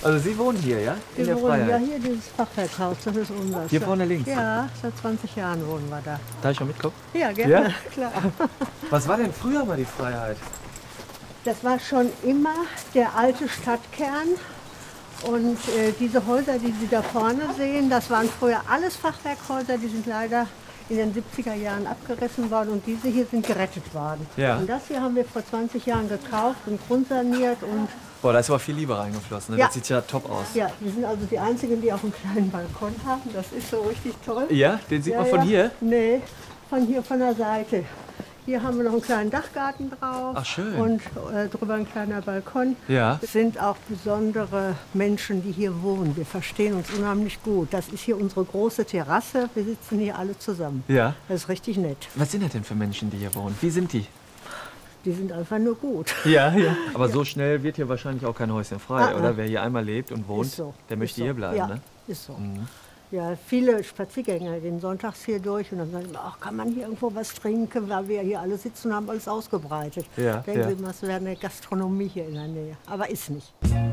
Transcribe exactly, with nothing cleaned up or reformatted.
Also Sie wohnen hier, ja? In Wir der wohnen ja Freiheit? hier, dieses Fachwerkhaus, das ist unser. Hier vorne links? Ja, seit zwanzig Jahren wohnen wir da. Darf ich mal mitkommen? Ja, gerne, Ja? klar. Was war denn früher mal die Freiheit? Das war schon immer der alte Stadtkern. Und äh, diese Häuser, die Sie da vorne sehen, das waren früher alles Fachwerkhäuser, die sind leider in den siebziger Jahren abgerissen worden und diese hier sind gerettet worden. Ja. Und das hier haben wir vor zwanzig Jahren gekauft und grundsaniert und Boah, da ist aber viel Liebe reingeflossen. Ne? Ja. Das sieht ja top aus. ja, wir sind also die einzigen, die auch einen kleinen Balkon haben. Das ist so richtig toll. Ja, den sieht Ja, man von ja. hier? Nee, von hier von der Seite. Hier haben wir noch einen kleinen Dachgarten drauf. Ach, schön. Und äh, drüber ein kleiner Balkon. Ja. Es sind auch besondere Menschen, die hier wohnen. Wir verstehen uns unheimlich gut. Das ist hier unsere große Terrasse. Wir sitzen hier alle zusammen. Ja. Das ist richtig nett. Was sind das denn für Menschen, die hier wohnen? Wie sind die? Die sind einfach nur gut. Ja, ja. Aber so schnell wird hier wahrscheinlich auch kein Häuschen frei, Ah, ah. oder? Wer hier einmal lebt und wohnt, Ist so. der Ist möchte so. hier bleiben, Ja, ne? ist so. Mhm. Ja, viele Spaziergänger gehen sonntags hier durch und dann sagen wir, ach, kann man hier irgendwo was trinken, weil wir hier alle sitzen und haben alles ausgebreitet. Ja, Denken ja. Sie, es wäre eine Gastronomie hier in der Nähe. Aber ist nicht.